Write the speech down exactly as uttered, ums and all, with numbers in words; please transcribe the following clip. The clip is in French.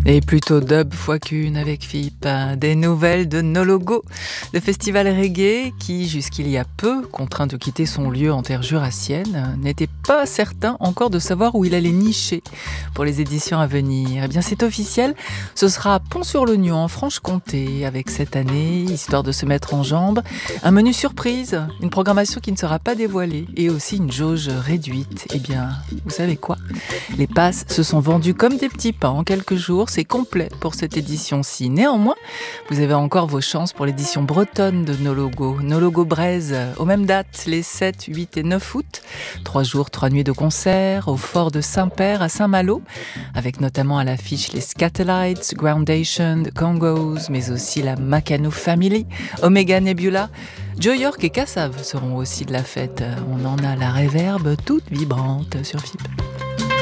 Et plutôt dub fois qu'une avec Philippe. Des nouvelles de No Logo, le festival reggae qui, jusqu'il y a peu, contraint de quitter son lieu en terre jurassienne, n'était pas certain encore de savoir où il allait nicher pour les éditions à venir. Eh bien, c'est officiel, ce sera à Pont-sur-l'Oignon en Franche-Comté avec cette année, histoire de se mettre en jambes, un menu surprise, une programmation qui ne sera pas dévoilée et aussi une jauge réduite. Eh bien, vous savez quoi ? Les passes se sont vendues comme des petits pains en quelques jours. C'est complet pour cette édition-ci. Néanmoins, vous avez encore vos chances pour l'édition bretonne de No Logo. No Logo Braise, aux mêmes dates, les sept, huit et neuf août. Trois jours, trois nuits de concert au fort de Saint-Père à Saint-Malo, avec notamment à l'affiche les Scatolites, Groundation, The Congos, mais aussi la Makano Family, Omega Nebula. Joe York et Kassav seront aussi de la fête. On en a la réverbe toute vibrante sur F I P.